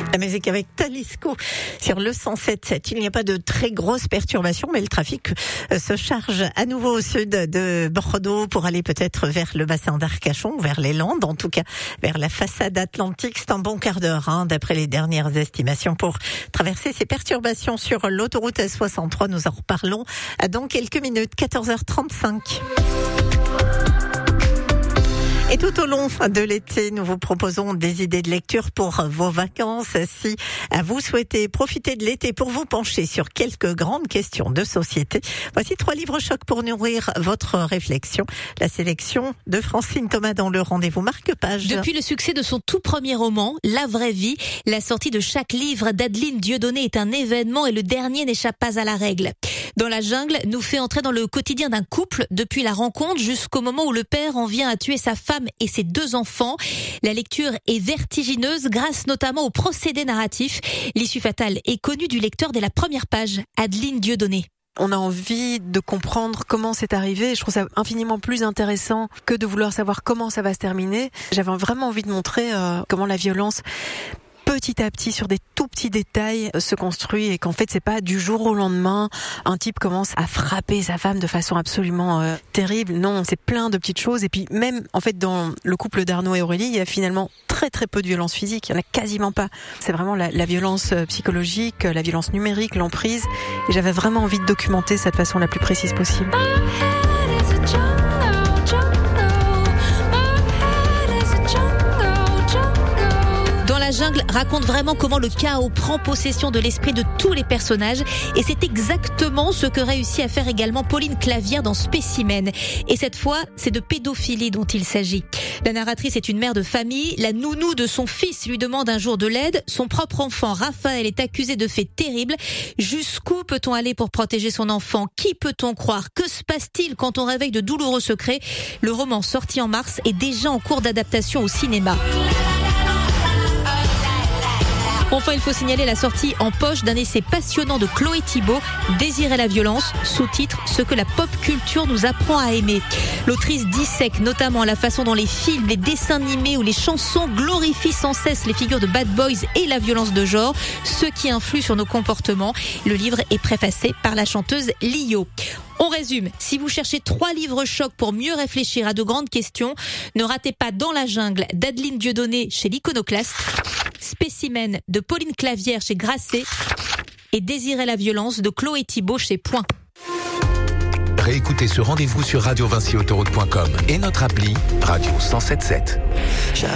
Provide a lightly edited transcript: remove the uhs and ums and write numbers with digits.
La musique avec Talisco sur le 107.7. Il n'y a pas de très grosses perturbations, mais le trafic se charge à nouveau au sud de Bordeaux pour aller peut-être vers le bassin d'Arcachon, vers les Landes, en tout cas vers la façade atlantique. C'est un bon quart d'heure, d'après les dernières estimations, pour traverser ces perturbations sur l'autoroute S63. Nous en reparlons dans quelques minutes, 14h35. Et tout au long de l'été, nous vous proposons des idées de lecture pour vos vacances. Si vous souhaitez profiter de l'été pour vous pencher sur quelques grandes questions de société, voici 3 livres chocs pour nourrir votre réflexion. La sélection de Francine Thomas dans le rendez-vous marque-page. Depuis le succès de son tout premier roman, La vraie vie, la sortie de chaque livre d'Adeline Dieudonné est un événement et le dernier n'échappe pas à la règle. Dans la jungle, nous fait entrer dans le quotidien d'un couple depuis la rencontre jusqu'au moment où le père en vient à tuer sa femme et ses 2 enfants. La lecture est vertigineuse grâce notamment au procédé narratif. L'issue fatale est connue du lecteur dès la première page, Adeline Dieudonné. On a envie de comprendre comment c'est arrivé. Je trouve ça infiniment plus intéressant que de vouloir savoir comment ça va se terminer. J'avais vraiment envie de montrer comment la violence, petit à petit, sur des tout petits détails, se construit et qu'en fait c'est pas du jour au lendemain un type commence à frapper sa femme de façon absolument terrible. Non, c'est plein de petites choses. Et puis même en fait dans le couple d'Arnaud et Aurélie, il y a finalement très très peu de violence physique. Il y en a quasiment pas. C'est vraiment la violence psychologique, la violence numérique, l'emprise. Et j'avais vraiment envie de documenter ça de façon la plus précise possible. La jungle raconte vraiment comment le chaos prend possession de l'esprit de tous les personnages et c'est exactement ce que réussit à faire également Pauline Clavière dans Spécimen. Et cette fois, c'est de pédophilie dont il s'agit. La narratrice est une mère de famille. La nounou de son fils lui demande un jour de l'aide. Son propre enfant, Raphaël, est accusé de faits terribles. Jusqu'où peut-on aller pour protéger son enfant? Qui peut-on croire? Que se passe-t-il quand on réveille de douloureux secrets? Le roman sorti en mars est déjà en cours d'adaptation au cinéma. Enfin, il faut signaler la sortie en poche d'un essai passionnant de Chloé Thibault, Désirer la violence, sous-titre Ce que la pop culture nous apprend à aimer. L'autrice dissèque notamment la façon dont les films, les dessins animés ou les chansons glorifient sans cesse les figures de bad boys et la violence de genre, ce qui influe sur nos comportements. Le livre est préfacé par la chanteuse Lio. On résume, si vous cherchez 3 livres chocs pour mieux réfléchir à de grandes questions, ne ratez pas Dans la jungle d'Adeline Dieudonné chez l'Iconoclaste, Spécimen de Pauline Clavière chez Grasset et Désirer la violence de Chloé Thibault chez Point. Réécoutez ce rendez-vous sur radiovincyautoroute.com et notre appli Radio 107.7.